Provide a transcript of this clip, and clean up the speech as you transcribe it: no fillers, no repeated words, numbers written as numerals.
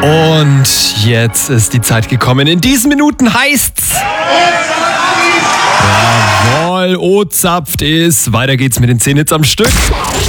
Und jetzt ist die Zeit gekommen. In diesen Minuten heißt's... Jawohl, O-Zapft ist. Weiter geht's mit den 10 Hits am Stück.